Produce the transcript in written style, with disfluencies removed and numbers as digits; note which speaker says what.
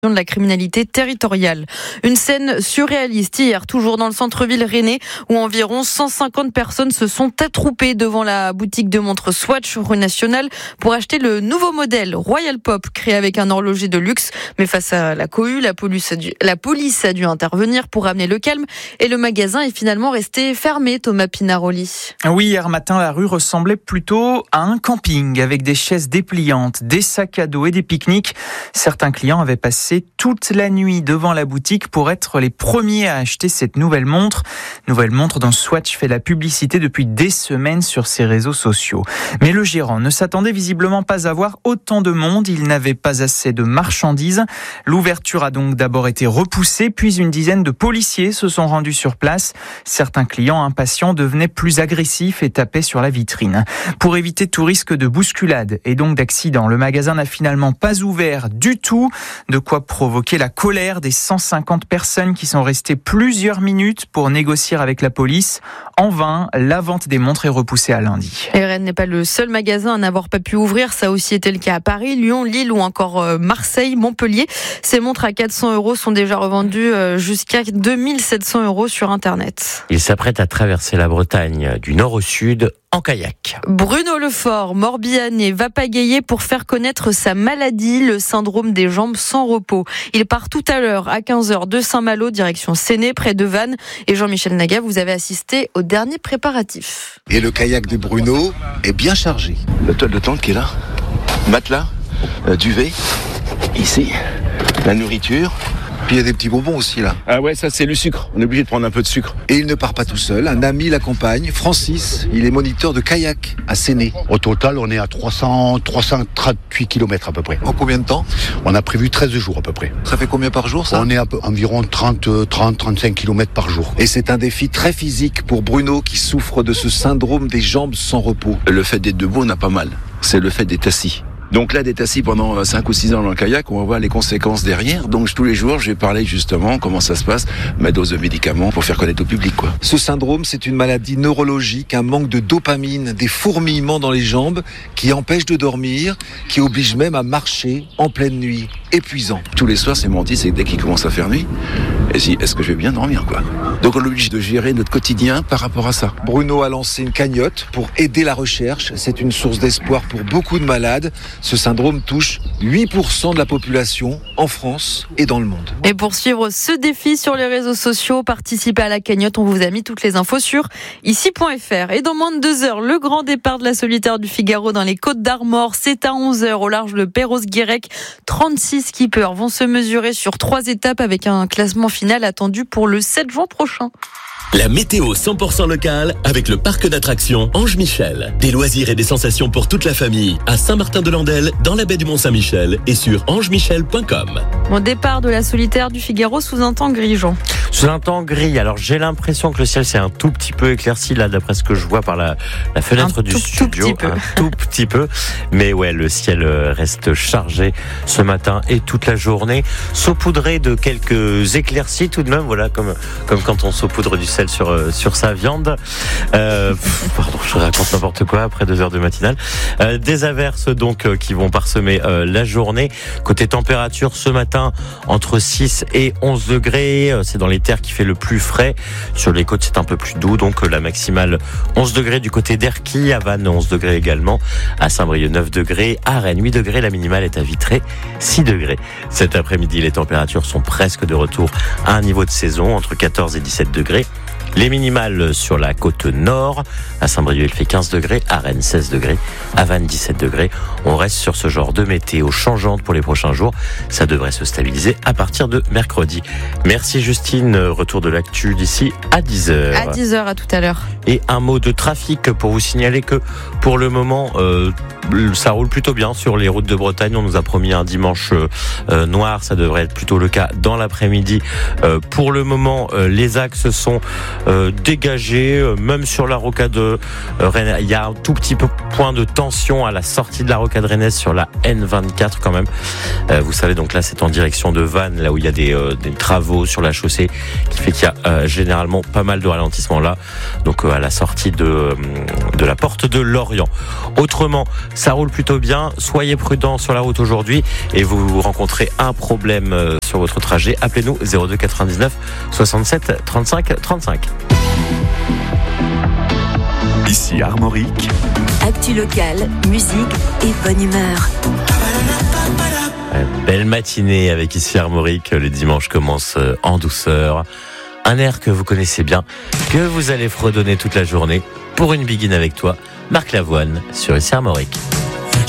Speaker 1: de la criminalité territoriale. Une scène surréaliste hier, toujours dans le centre-ville rennais, où environ 150 personnes se sont attroupées devant la boutique de montres Swatch rue Nationale pour acheter le nouveau modèle Royal Pop, créé avec un horloger de luxe. Mais face à la cohue, la police a dû intervenir pour ramener le calme et le magasin est finalement resté fermé, Thomas Pinaroli.
Speaker 2: Oui, hier matin, la rue ressemblait plutôt à un camping avec des chaises dépliantes, des sacs à dos et des pique-niques. Certains clients avaient passé toute la nuit devant la boutique pour être les premiers à acheter cette nouvelle montre. Nouvelle montre dont Swatch fait la publicité depuis des semaines sur ses réseaux sociaux. Mais le gérant ne s'attendait visiblement pas à voir autant de monde. Il n'avait pas assez de marchandises. L'ouverture a donc d'abord été repoussée, puis une dizaine de policiers se sont rendus sur place. Certains clients impatients devenaient plus agressifs et tapaient sur la vitrine. Pour éviter tout risque de bousculade et donc d'accident, le magasin n'a finalement pas ouvert du tout. De quoi provoquer la colère des 150 personnes qui sont restées plusieurs minutes pour négocier avec la police. En vain, la vente des montres est repoussée à lundi.
Speaker 1: Et Rennes n'est pas le seul magasin à n'avoir pas pu ouvrir. Ça a aussi été le cas à Paris, Lyon, Lille ou encore Marseille, Montpellier. Ces montres à 400 € sont déjà revendues jusqu'à 2700 € sur Internet.
Speaker 3: Il s'apprête à traverser la Bretagne du nord au sud en kayak.
Speaker 1: Bruno Lefort, Morbihanais, va pagayer pour faire connaître sa maladie, le syndrome des jambes sans repos. Il part tout à l'heure à 15h de Saint-Malo, direction Séné, près de Vannes. Et Jean-Michel Naga, vous avez assisté aux derniers préparatifs.
Speaker 4: Et le kayak de Bruno est bien chargé.
Speaker 5: La toile de tente qui est là, matelas, duvet, ici, la nourriture.
Speaker 4: Puis il y a des petits bonbons aussi là.
Speaker 5: Ah ouais, ça c'est le sucre. On est obligé de prendre un peu de sucre.
Speaker 4: Et il ne part pas tout seul. Un ami l'accompagne, Francis. Il est moniteur de kayak à Séné.
Speaker 6: Au total, on est à 338 km à peu près.
Speaker 4: En combien de temps ?
Speaker 6: On a prévu 13 jours à peu près.
Speaker 4: Ça fait combien par jour ça ?
Speaker 6: On est à environ 30-35 km par jour.
Speaker 4: Et c'est un défi très physique pour Bruno qui souffre de ce syndrome des jambes sans repos.
Speaker 5: Le fait d'être debout, on a pas mal. C'est le fait d'être assis. Donc là, d'être assis pendant 5 ou 6 ans dans le kayak, on va voir les conséquences derrière. Donc tous les jours, je vais parler justement comment ça se passe, ma dose de médicaments pour faire connaître au public, quoi.
Speaker 4: Ce syndrome, c'est une maladie neurologique, un manque de dopamine, des fourmillements dans les jambes qui empêchent de dormir, qui obligent même à marcher en pleine nuit. Épuisant.
Speaker 5: Tous les soirs, c'est menti, c'est dès qu'il commence à faire nuit. Et si, est-ce que je vais bien dormir, quoi. Donc on est obligé de gérer notre quotidien par rapport à ça.
Speaker 4: Bruno a lancé une cagnotte pour aider la recherche. C'est une source d'espoir pour beaucoup de malades. Ce syndrome touche 8% de la population en France et dans le monde.
Speaker 1: Et pour suivre ce défi sur les réseaux sociaux, participez à la cagnotte. On vous a mis toutes les infos sur ici.fr. Et dans moins de 2 heures, le grand départ de la solitaire du Figaro dans les Côtes d'Armor. C'est à 11h au large de Perros-Guirec. 36 skippers vont se mesurer sur 3 étapes avec un classement final attendu pour le 7 juin prochain.
Speaker 7: La météo 100% locale avec le parc d'attractions Ange Michel. Des loisirs et des sensations pour toute la famille à Saint-Martin-de-Landelle, dans la baie du Mont-Saint-Michel et sur angemichel.com.
Speaker 1: Mon départ de la solitaire du Figaro sous un temps gris, Jean.
Speaker 3: Sous un temps gris, alors j'ai l'impression que le ciel s'est un tout petit peu éclairci là, d'après ce que je vois par la fenêtre du studio. Un tout petit peu. Mais ouais, le ciel reste chargé ce matin et toute la journée. Saupoudré de quelques éclaircies tout de même, voilà, comme quand on saupoudre du sel sur sa viande. Pardon, je raconte n'importe quoi après 2 heures de matinale. Des averses donc qui vont parsemer la journée. Côté température, ce matin, entre 6 et 11 degrés. C'est dans les terres qui fait le plus frais. Sur les côtes, c'est un peu plus doux. Donc la maximale 11 degrés du côté d'Erquy. À Vannes, 11 degrés également. À Saint-Brieuc, 9 degrés. À Rennes, 8 degrés. La minimale est à Vitré, 6 degrés. Cet après-midi, les températures sont presque de retour à un niveau de saison, entre 14 et 17 degrés. Les minimales sur la côte nord. À Saint-Brieuc, il fait 15 degrés. À Rennes, 16 degrés. À Vannes, 17 degrés. On reste sur ce genre de météo changeante pour les prochains jours. Ça devrait se stabiliser à partir de mercredi. Merci Justine. Retour de l'actu d'ici à 10h.
Speaker 1: À 10h, à tout à l'heure.
Speaker 3: Et un mot de trafic pour vous signaler que pour le moment, ça roule plutôt bien sur les routes de Bretagne. On nous a promis un dimanche noir. Ça devrait être plutôt le cas dans l'après-midi. Pour le moment, les axes sont dégagé, même sur la rocade Rennes. Il y a un tout petit peu point de tension à la sortie de la rocade rennaise sur la N24 quand même. Vous savez, donc là c'est en direction de Vannes, là où il y a des travaux sur la chaussée, qui fait qu'il y a généralement pas mal de ralentissements là, donc à la sortie de la porte de Lorient. Autrement, ça roule plutôt bien. Soyez prudents sur la route aujourd'hui, et vous rencontrez un problème sur votre trajet, appelez-nous 02 99 67 35 35.
Speaker 8: Ici Armorique.
Speaker 9: Actu locale, musique et bonne humeur.
Speaker 3: Belle matinée avec Ici Armorique. Les dimanches commencent en douceur. Un air que vous connaissez bien, que vous allez fredonner toute la journée pour une biguine avec toi, Marc Lavoine sur Ici Armorique.